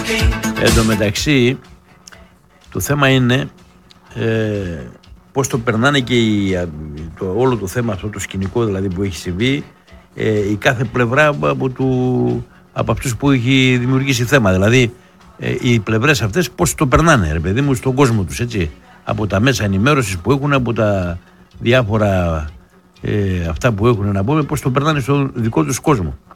Εν τω μεταξύ, το θέμα είναι πώς το περνάνε και όλο το θέμα αυτό, το σκηνικό δηλαδή που έχει συμβεί, η κάθε πλευρά από αυτούς που έχει δημιουργήσει θέμα. Δηλαδή, οι πλευρές αυτές πώς το περνάνε, ρε παιδί μου, στον κόσμο τους, έτσι. Από τα μέσα ενημέρωσης που έχουν, από τα διάφορα αυτά που έχουν να πούμε, πώς το περνάνε στον δικό τους κόσμο.